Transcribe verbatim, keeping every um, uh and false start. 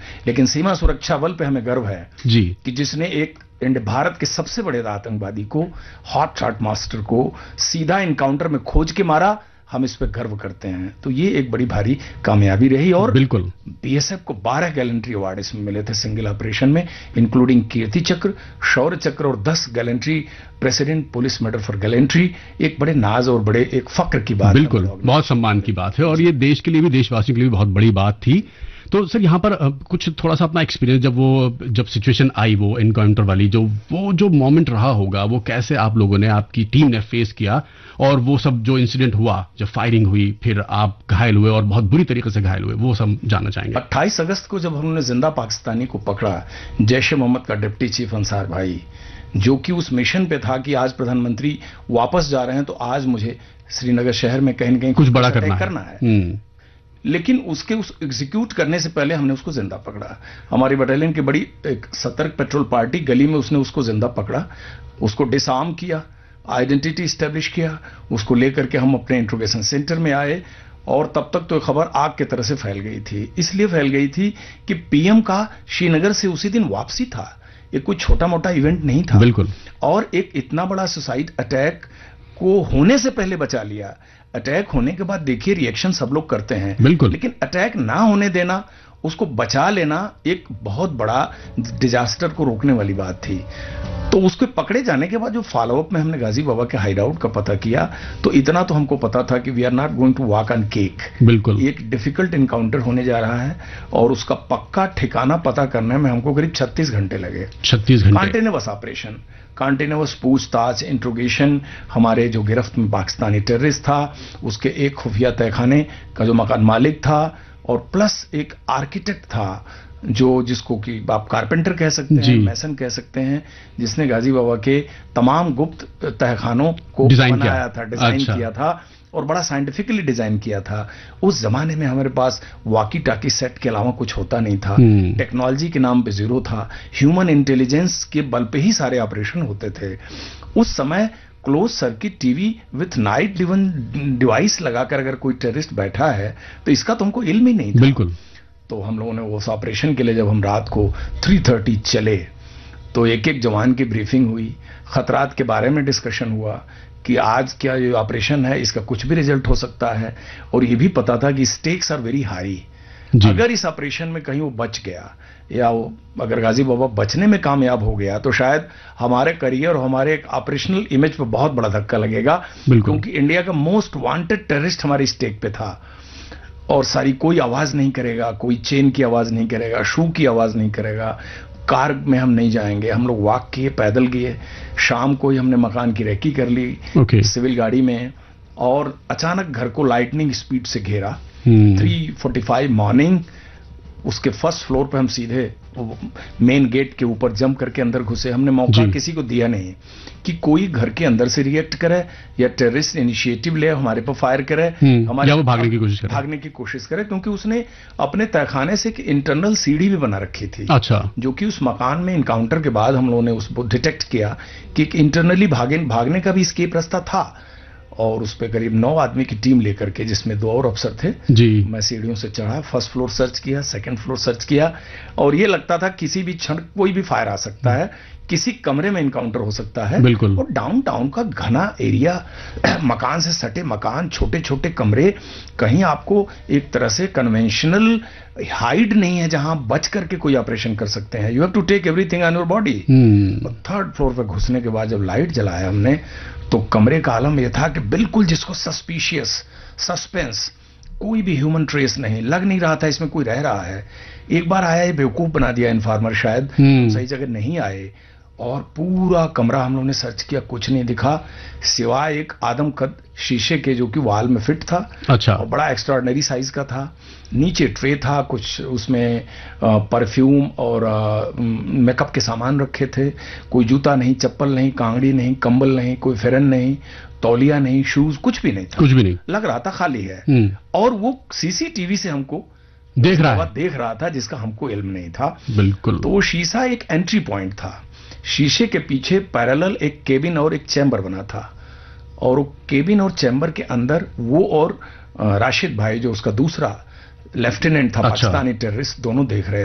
लेकिन सीमा सुरक्षा बल पे हमें गर्व है जी कि जिसने एक भारत के सबसे बड़े आतंकवादी को, हॉट शॉट मास्टर को सीधा इनकाउंटर में खोज के मारा। हम इस पे गर्व करते हैं। तो ये एक बड़ी भारी कामयाबी रही। और बिल्कुल बीएसएफ को बारह गैलेंट्री अवार्ड इसमें मिले थे सिंगल ऑपरेशन में, इंक्लूडिंग कीर्ति चक्र, शौर्य चक्र और दस gallantry, president police medal for gallantry. एक बड़े नाज और बड़े एक फक्र की बात, बिल्कुल बहुत सम्मान की बात है और ये देश के लिए भी, देशवासियों के लिए भी बहुत बड़ी बात थी। तो सर यहाँ पर कुछ थोड़ा सा अपना एक्सपीरियंस, जब वो जब सिचुएशन आई वो एनकाउंटर वाली, जो वो जो मोमेंट रहा होगा, वो कैसे आप लोगों ने, आपकी टीम ने फेस किया, और वो सब जो इंसिडेंट हुआ, जब फायरिंग हुई, फिर आप घायल हुए और बहुत बुरी तरीके से घायल हुए, वो सब जानना चाहेंगे। अट्ठाईस अगस्त को जब हमने जिंदा पाकिस्तानी को पकड़ा, जैश ए मोहम्मद का डिप्टी चीफ अंसार भाई, जो कि उस मिशन पे था कि आज प्रधानमंत्री वापस जा रहे हैं तो आज मुझे श्रीनगर शहर में कहीं न कहीं कुछ बड़ा करना है, करना है। लेकिन उसके उस एग्जीक्यूट करने से पहले हमने उसको जिंदा पकड़ा। हमारी बटालियन की बड़ी एक सतर्क पेट्रोल पार्टी गली में उसने उसको जिंदा पकड़ा, उसको डिसआर्म किया, आइडेंटिटी एस्टेब्लिश किया, उसको लेकर के हम अपने इंट्रोगेशन सेंटर में आए। और तब तक तो खबर आग की तरह से फैल गई थी। इसलिए फैल गई थी कि पीएम का श्रीनगर से उसी दिन वापसी था, ये कोई छोटा मोटा इवेंट नहीं था। बिल्कुल। और एक इतना बड़ा सुसाइड अटैक को होने से पहले बचा लिया। अटैक होने के बाद देखिए रिएक्शन सब लोग करते हैं, बिल्कुल, लेकिन अटैक ना होने देना, उसको बचा लेना एक बहुत बड़ा डिजास्टर को रोकने वाली बात थी। तो उसके पकड़े जाने के बाद जो फॉलोअप में हमने गाजी बाबा के हाइड आउट का पता किया, तो इतना तो हमको पता था कि we are not going to walk on cake. बिल्कुल, एक डिफिकल्ट इनकाउंटर होने जा रहा है और उसका पक्का ठिकाना पता करने में हमको करीब छत्तीस घंटे लगे। छत्तीस घंटे कॉन्टिन्यूअस ऑपरेशन, कॉन्टिन्यूअस पूछताछ, इंट्रोगेशन। हमारे जो गिरफ्त में पाकिस्तानी टेररिस्ट था, उसके एक खुफिया तहखाने का जो मकान मालिक था, और प्लस एक आर्किटेक्ट था, जो जिसको कि आप कारपेंटर कह सकते हैं, मैसन कह सकते हैं, जिसने गाजी बाबा के तमाम गुप्त तहखानों को बनाया था, डिजाइन अच्छा। किया था और बड़ा साइंटिफिकली डिजाइन किया था। उस जमाने में हमारे पास वॉकी टाकी सेट के अलावा कुछ होता नहीं था, टेक्नोलॉजी के नाम पे जीरो था, ह्यूमन इंटेलिजेंस के बल पे ही सारे ऑपरेशन होते थे। उस समय close circuit TV with night device लगाकर अगर कोई टेररिस्ट बैठा है तो इसका तो हमको इल्म ही नहीं था। बिल्कुल। तो हम लोगों ने उस ऑपरेशन के लिए जब हम रात को तीन तीस चले तो एक एक जवान की ब्रीफिंग हुई, खतरात के बारे में डिस्कशन हुआ कि आज क्या ये ऑपरेशन है, इसका कुछ भी रिजल्ट हो सकता है। और ये भी पता था कि स्टेक्स आर वेरी हाई। अगर इस ऑपरेशन में कहीं वो बच गया या वो अगर गाजी बाबा बचने में कामयाब हो गया तो शायद हमारे करियर और हमारे एक ऑपरेशनल इमेज पे बहुत बड़ा धक्का लगेगा, क्योंकि इंडिया का मोस्ट वांटेड टेररिस्ट हमारी स्टेक पे था। और सारी कोई आवाज नहीं करेगा, कोई चेन की आवाज नहीं करेगा, शू की आवाज नहीं करेगा, कार में हम नहीं जाएंगे, हम लोग वॉक किए, पैदल गए। शाम को ही हमने मकान की रेकी कर ली okay. सिविल गाड़ी में, और अचानक घर को लाइटनिंग स्पीड से घेरा। थ्री फोर्टी फाइव मॉर्निंग उसके फर्स्ट फ्लोर पे हम सीधे मेन गेट के ऊपर जंप करके अंदर घुसे। हमने मौका किसी को दिया नहीं कि कोई घर के अंदर से रिएक्ट करे या टेररिस्ट इनिशिएटिव ले हमारे पर फायर करे, हमारे या वो भागने की कोशिश करे भागने की कोशिश करे क्योंकि उसने अपने तहखाने से एक इंटरनल सीढ़ी भी बना रखी थी। अच्छा। जो कि उस मकान में इनकाउंटर के बाद हम लोगों ने उसको डिटेक्ट किया कि इंटरनली भागे भागने का भी एस्केप रास्ता था। और उस पे करीब नौ आदमी की टीम लेकर के, जिसमें दो और अफसर थे जी, मैं सीढ़ियों से चढ़ा, फर्स्ट फ्लोर सर्च किया, सेकंड फ्लोर सर्च किया, और ये लगता था किसी भी क्षण कोई भी फायर आ सकता है, किसी कमरे में इनकाउंटर हो सकता है। बिल्कुल। और डाउनटाउन का घना एरिया, मकान से सटे मकान, छोटे छोटे कमरे, कहीं आपको एक तरह से कन्वेंशनल हाइड नहीं है जहां बच करके कोई ऑपरेशन कर सकते हैं। You have to take everything on your body. Third floor पे घुसने के बाद जब लाइट जलाया हमने तो कमरे का आलम यह था कि बिल्कुल जिसको सस्पिशियस, सस्पेंस, कोई भी ह्यूमन ट्रेस नहीं, लग नहीं रहा था इसमें कोई रह रहा है। एक बार आया, ये बेवकूफ बना दिया इन्फॉर्मर, शायद सही जगह नहीं आए, और पूरा कमरा हम लोगों ने सर्च किया, कुछ नहीं दिखा सिवाय एक आदमकद शीशे के जो कि वॉल में फिट था। अच्छा। और बड़ा एक्स्ट्राऑर्डिनरी साइज का था। नीचे ट्रे था, कुछ उसमें परफ्यूम और मेकअप के सामान रखे थे। कोई जूता नहीं, चप्पल नहीं, कांगड़ी नहीं, कंबल नहीं, कोई फेरन नहीं, तौलिया नहीं, शूज, कुछ भी नहीं था। कुछ भी नहीं, लग रहा था खाली है। और वो सीसीटीवी से हमको देख रहा है, देख रहा था जिसका हमको इल्म नहीं था। बिल्कुल। तो वो शीशा एक एंट्री पॉइंट था। शीशे के पीछे पैरेलल एक केबिन और एक चैम्बर बना था, और वो केबिन और चैम्बर के अंदर वो और राशिद भाई जो उसका दूसरा लेफ्टिनेंट था, अच्छा, पाकिस्तानी टेररिस्ट, दोनों देख रहे